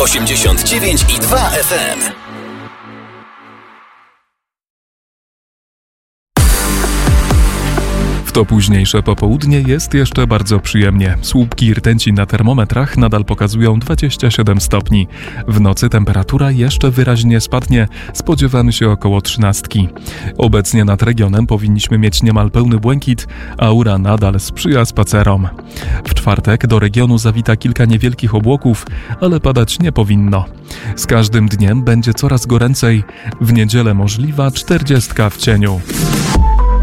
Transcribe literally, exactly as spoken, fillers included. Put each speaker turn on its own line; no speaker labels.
osiemdziesiąt dziewięć i dwa F M.
W to późniejsze popołudnie jest jeszcze bardzo przyjemnie. Słupki rtęci na termometrach nadal pokazują dwadzieścia siedem stopni. W nocy temperatura jeszcze wyraźnie spadnie, spodziewamy się około trzynastki. Obecnie nad regionem powinniśmy mieć niemal pełny błękit, aura nadal sprzyja spacerom. W czwartek do regionu zawita kilka niewielkich obłoków, ale padać nie powinno. Z każdym dniem będzie coraz goręcej. W niedzielę możliwa czterdziestka w cieniu.